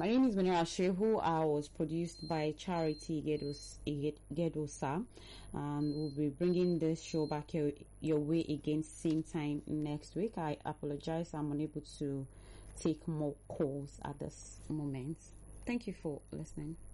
My name is Manira Shehu. I was produced by Charity Gedosa, and we'll be bringing this show back your way again same time next week. I apologize, I'm unable to take more calls at this moment. Thank you for listening.